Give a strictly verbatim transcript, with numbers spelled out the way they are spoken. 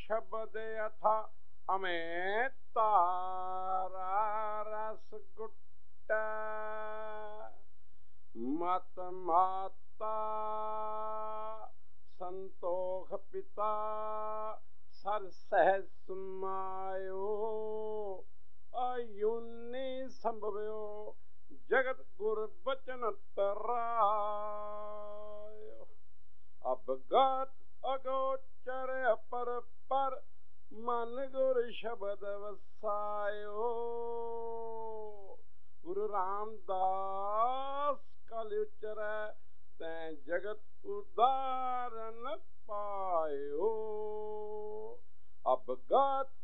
शब्द यथा अमें तारा रस गुट्टा मत माता संतोख पिता सर सहज समायो अयुनि संभव्यो जगत गुर बचन तरायो अवगत अगोचर अपर पर मन गुर शब्द वसायो गुरु रामदास कल उचरै तैं जगत उदाहरण पायो अवगत